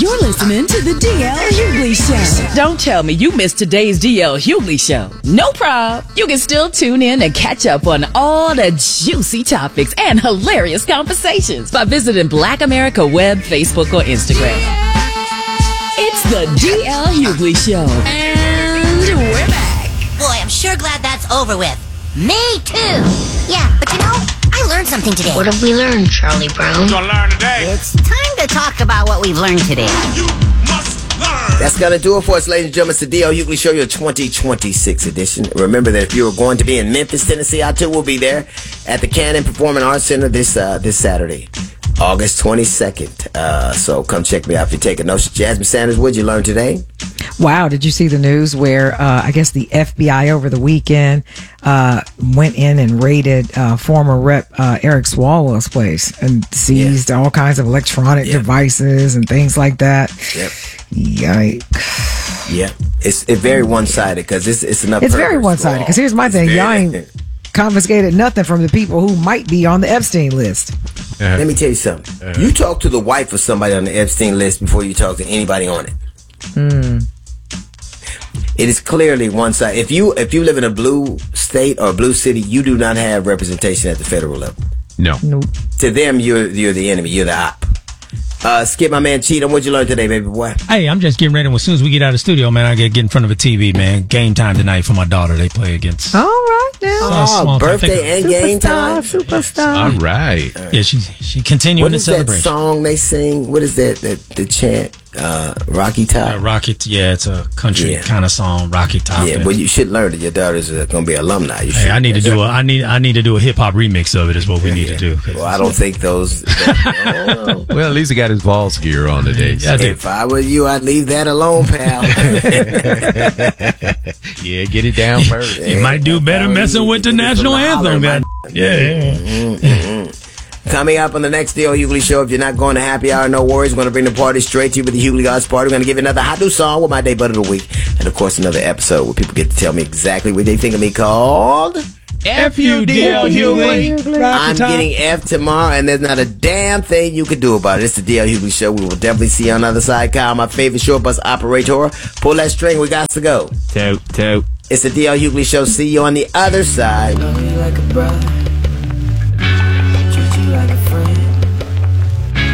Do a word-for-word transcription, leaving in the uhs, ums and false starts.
You're listening to the D L Hughley Show. Don't tell me you missed today's D L Hughley Show. No problem. You can still tune in and catch up on all the juicy topics and hilarious conversations by visiting Black America Web, Facebook, or Instagram. It's the D L Hughley Show. And we're back. Boy, I'm sure glad that's over with. Me too. Yeah, but you know, I learned something today. What have we learned, Charlie Brown? We're gonna learn today. It's time to talk about what we've learned today. You must learn. That's going to do it for us, ladies and gentlemen. It's the D L Hughley Show, your twenty twenty-six edition. Remember that if you are going to be in Memphis, Tennessee, I too will be there at the Cannon Performing Arts Center this uh, this Saturday, August twenty-second. Uh, so come check me out if you're taking notes. Jasmine Sanders, what'd you learn today? Wow, did you see the news where uh, I guess the F B I over the weekend uh, went in and raided uh, former Rep uh, Eric Swalwell's place and seized yeah. all kinds of electronic yep. devices and things like that. Yep. Yikes. Yeah, it's it's very one-sided because it's it's enough. It's very one-sided because here's my it's thing, y'all very, ain't confiscated nothing from the people who might be on the Epstein list. Uh-huh. Let me tell you something. Uh-huh. You talk to the wife of somebody on the Epstein list before you talk to anybody on it. Hmm. It is clearly one side. If you if you live in a blue state or a blue city, you do not have representation at the federal level. No. Nope. To them, you're you're the enemy. You're the op. Uh, Skip, my man, Cheatham, what'd you learn today, baby boy? Hey, I'm just getting ready. As soon as we get out of the studio, man, I get get in front of a T V, man. Game time tonight for my daughter. They play against. All right now. Oh, birthday and game time. Superstar. All right. All right. Yeah, she she continuing what the celebration. What is that song they sing? What is that? That the chant? Uh, Rocky Top. Uh, Rocky, yeah, it's a country yeah. kind of song. Rocky Top. Yeah, well, you should learn that your daughter's uh, going to be alumni. You hey, should. I need to do a. I need. I need to do a hip hop remix of it. Is what we need yeah. to do. Well, I don't think those. That, well, at least he got his Vols gear on today. So. Yeah, if I were you, I'd leave that alone, pal. Yeah, get it down first. You yeah, might do better messing with the national anthem, man. Yeah. yeah. Mm-hmm, mm-hmm. Coming up on the next D L Hughley Show, if you're not going to happy hour, no worries. We're going to bring the party straight to you with the Hughley Arts Party. We're going to give you another hot new song with my day butt of the week. And, of course, another episode where people get to tell me exactly what they think of me called... F U D L Hughley. I'm getting F tomorrow, and there's not a damn thing you can do about it. It's the D L Hughley Show. We will definitely see you on the other side. Kyle, my favorite short bus operator. Pull that string. We got to go. Toot, toot. It's the D L Hughley Show. See you on the other side.